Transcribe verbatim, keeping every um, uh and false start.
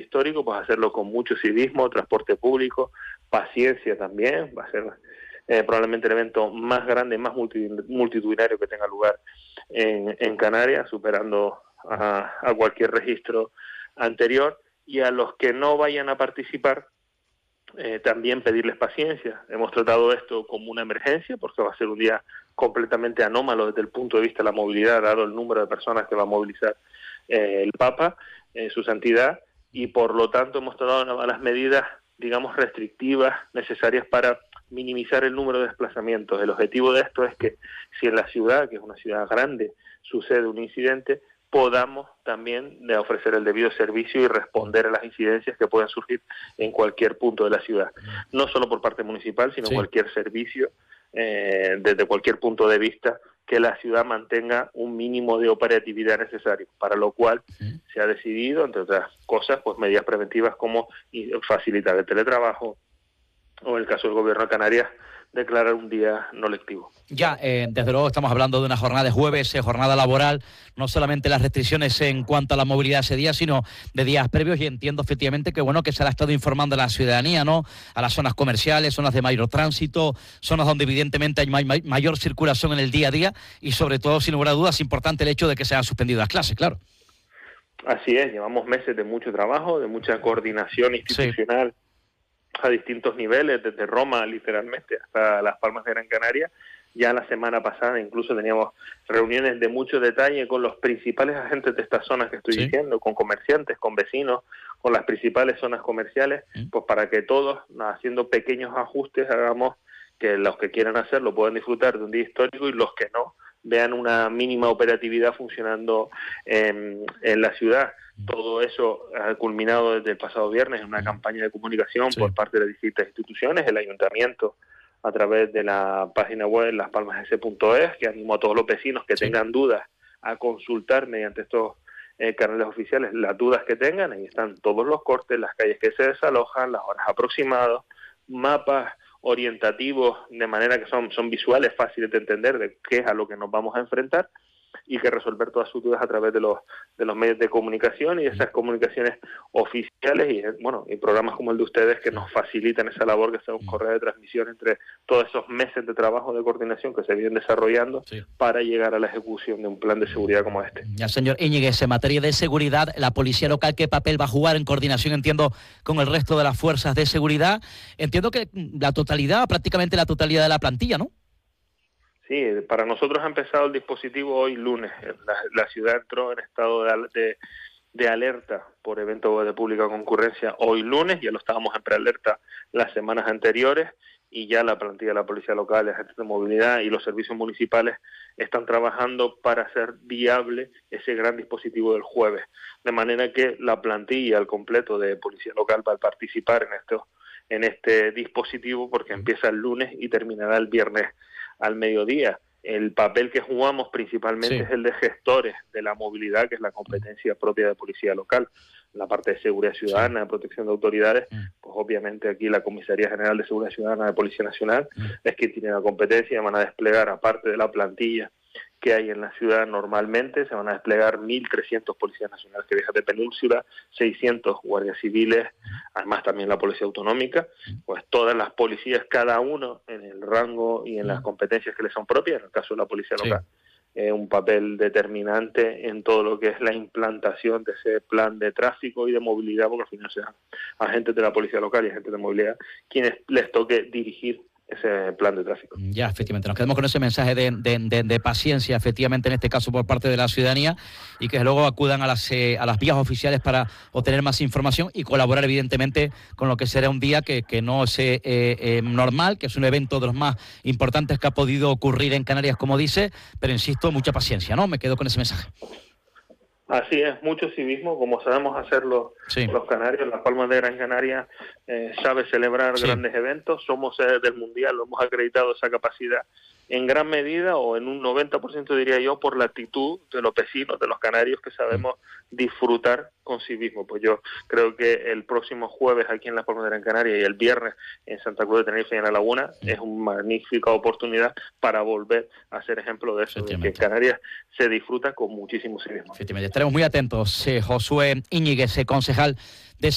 histórico, pues hacerlo con mucho civismo, transporte público, paciencia también. Va a ser eh, probablemente el evento más grande, más multitudinario que tenga lugar en, en Canarias, superando a, a cualquier registro anterior. Y a los que no vayan a participar, eh, también pedirles paciencia. Hemos tratado esto como una emergencia, porque va a ser un día completamente anómalo desde el punto de vista de la movilidad, dado el número de personas que va a movilizar eh, el Papa, eh, su santidad, y por lo tanto hemos tomado las medidas, digamos, restrictivas necesarias para minimizar el número de desplazamientos. El objetivo de esto es que si en la ciudad, que es una ciudad grande, sucede un incidente, podamos también de ofrecer el debido servicio y responder a las incidencias que puedan surgir en cualquier punto de la ciudad, no solo por parte municipal, sino sí. cualquier servicio, eh, desde cualquier punto de vista, que la ciudad mantenga un mínimo de operatividad necesario, para lo cual sí. se ha decidido, entre otras cosas, pues medidas preventivas como facilitar el teletrabajo, o en el caso del Gobierno de Canarias, declarar un día no lectivo. Ya, eh, desde luego estamos hablando de una jornada de jueves, eh, jornada laboral, no solamente las restricciones en cuanto a la movilidad ese día, sino de días previos, y entiendo efectivamente que bueno que se le ha estado informando a la ciudadanía, ¿no? A las zonas comerciales, zonas de mayor tránsito, zonas donde evidentemente hay may, may, mayor circulación en el día a día, y sobre todo, sin lugar a dudas, es importante el hecho de que se hayan suspendido las clases, claro. Así es, llevamos meses de mucho trabajo, de mucha coordinación institucional, sí. a distintos niveles, desde Roma literalmente hasta Las Palmas de Gran Canaria. Ya la semana pasada incluso teníamos reuniones de mucho detalle con los principales agentes de estas zonas que estoy ¿Sí? diciendo, con comerciantes, con vecinos, con las principales zonas comerciales, ¿Sí? pues para que todos, haciendo pequeños ajustes, hagamos que los que quieran hacerlo puedan disfrutar de un día histórico, y los que no, vean una mínima operatividad funcionando en, en la ciudad. Todo eso ha culminado desde el pasado viernes en una campaña de comunicación sí. por parte de las distintas instituciones, el ayuntamiento a través de la página web las palmas ese punto es, que animo a todos los vecinos que sí. tengan dudas a consultar mediante estos eh, canales oficiales las dudas que tengan. Ahí están todos los cortes, las calles que se desalojan, las horas aproximadas, mapas orientativos, de manera que son, son visuales, fáciles de entender de qué es a lo que nos vamos a enfrentar, y que resolver todas sus dudas a través de los de los medios de comunicación y esas comunicaciones oficiales y bueno y programas como el de ustedes que nos facilitan esa labor, que sea un correo de transmisión entre todos esos meses de trabajo de coordinación que se vienen desarrollando sí. para llegar a la ejecución de un plan de seguridad como este. Ya, señor Íñiguez, en materia de seguridad, la policía local, ¿qué papel va a jugar en coordinación, entiendo, con el resto de las fuerzas de seguridad? Entiendo que la totalidad, prácticamente la totalidad de la plantilla, ¿no? Sí, para nosotros ha empezado el dispositivo hoy lunes. La, la ciudad entró en estado de, de, de alerta por evento de pública concurrencia hoy lunes, ya lo estábamos en prealerta las semanas anteriores, y ya la plantilla de la policía local, la agentes de movilidad y los servicios municipales están trabajando para hacer viable ese gran dispositivo del jueves. De manera que la plantilla al completo de policía local va a participar en, esto, en este dispositivo, porque empieza el lunes y terminará el viernes al mediodía. El papel que jugamos principalmente sí. es el de gestores de la movilidad, que es la competencia propia de policía local. La parte de seguridad ciudadana, sí. de protección de autoridades, mm. pues obviamente aquí la Comisaría General de Seguridad Ciudadana de Policía Nacional mm. es quien tiene la competencia. Van a desplegar, aparte de la plantilla que hay en la ciudad normalmente, se van a desplegar mil trescientos policías nacionales que viajan de península, seiscientos guardias civiles, además también la policía autonómica, pues todas las policías, cada uno en el rango y en las competencias que les son propias, en el caso de la policía local, sí. eh, un papel determinante en todo lo que es la implantación de ese plan de tráfico y de movilidad, porque al final serán agentes de la policía local y agentes de movilidad quienes les toque dirigir ese plan de tráfico. Ya, efectivamente, nos quedamos con ese mensaje de, de, de, de paciencia, efectivamente, en este caso por parte de la ciudadanía, y que luego acudan a las, eh, a las vías oficiales para obtener más información y colaborar, evidentemente, con lo que será un día que, que no es eh, eh, normal, que es un evento de los más importantes que ha podido ocurrir en Canarias, como dice, pero insisto, mucha paciencia, ¿no? Me quedo con ese mensaje. Así es, mucho civismo, como sabemos hacerlo sí. los canarios. Las Palmas de Gran Canaria eh, sabe celebrar sí. grandes eventos, somos sede del Mundial, lo hemos acreditado esa capacidad en gran medida, o en un noventa por ciento diría yo, por la actitud de los vecinos, de los canarios, que sabemos disfrutar con civismo. Pues yo creo que el próximo jueves aquí en Las Palmas de Gran Canaria y el viernes en Santa Cruz de Tenerife y en La Laguna es una magnífica oportunidad para volver a ser ejemplo de eso, de que en Canarias se disfruta con muchísimo civismo. Efectivamente, estaremos muy atentos. Eh, Josué Íñiguez, concejal de